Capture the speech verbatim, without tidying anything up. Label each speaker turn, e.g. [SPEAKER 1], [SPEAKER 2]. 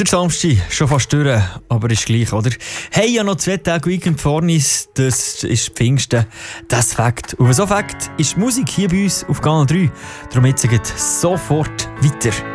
[SPEAKER 1] Der Samstag schon fast durch, aber ist gleich, oder? Hey, ja noch zwei Tage Weekend vor uns, das ist Pfingsten. Das Fakt. Und so Fakt ist die Musik hier bei uns auf Kanal drei. Darum jetzt geht sofort weiter.